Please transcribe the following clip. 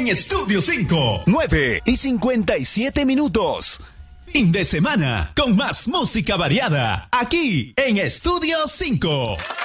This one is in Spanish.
en Estudio 5. 9:57. Fin de semana con más música variada aquí en Estudio 5.